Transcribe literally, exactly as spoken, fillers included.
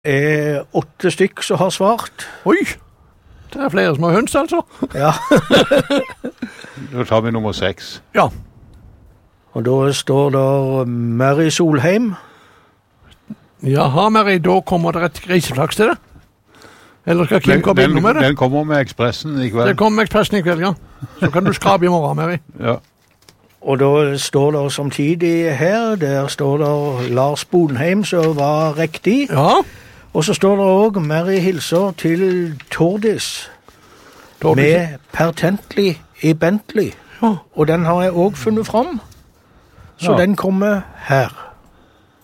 er åtte stykk som har svart. Oi, det er flere som har høns, altså. Ja. Da tar vi nummer seks. Ja. Og da står der Mary Solheim. Jaha, Mary, da kommer det et griseflaks til det. Eller skal Kim Den, komme den, innom med det? den kommer med Ekspressen i kveld. Det kommer med Ekspressen i kveld, ja. Så kan du skrabe i morgen, Mary. Ja. Og da står der samtidig her, der står der Lars Bonheim, som var riktig. Ja. Og så står det også Mary hilser til Tordis, Tordis. med Pertentlig i Bentley. Ja. Og den har jeg også funnet fram. Så Ja. den kommer her.